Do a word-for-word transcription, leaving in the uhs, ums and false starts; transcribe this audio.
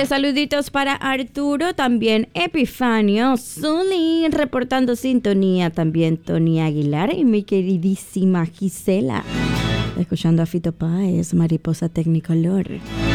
Oye, saluditos para Arturo, también Epifanio, Zully, reportando sintonía, también Tony Aguilar y mi queridísima Gisela. Escuchando a Fito Páez, Mariposa Technicolor.